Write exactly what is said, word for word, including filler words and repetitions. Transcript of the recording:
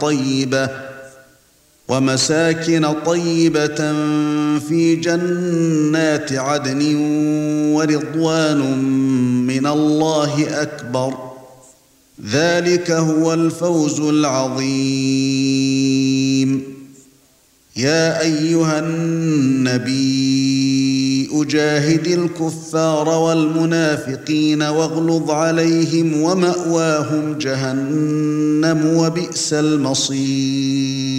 طيبة ومساكن طيبة في جنات عدن ورضوان من الله أكبر ذلك هو الفوز العظيم. يا أيها النبي أجاهد الكفار والمنافقين واغلظ عليهم ومأواهم جهنم وبئس المصير.